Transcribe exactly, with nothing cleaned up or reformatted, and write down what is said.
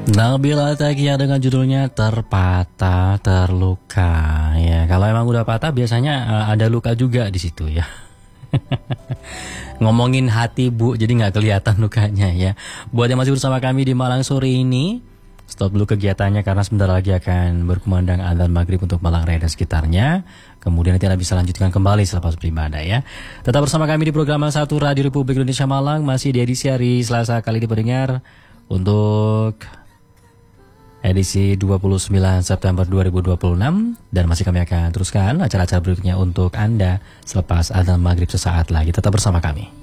Nabila Taqiyah dengan judulnya Terpatah Terluka. Ya, kalau emang udah patah biasanya uh, ada luka juga di situ ya. Ngomongin hati Bu, jadi nggak kelihatan lukanya ya. Buat yang masih bersama kami di Malang sore ini, stop dulu kegiatannya karena sebentar lagi akan berkumandang adzan maghrib untuk Malang Raya dan sekitarnya. Kemudian nanti Anda bisa lanjutkan kembali selepas beribadah ya. Tetap bersama kami di program satu Radio Republik Indonesia Malang, masih di edisi hari Selasa kali ini pendengar untuk edisi dua puluh sembilan September dua ribu dua puluh enam, dan masih kami akan teruskan acara-acara berikutnya untuk Anda selepas adzan maghrib sesaat lagi. Tetap bersama kami.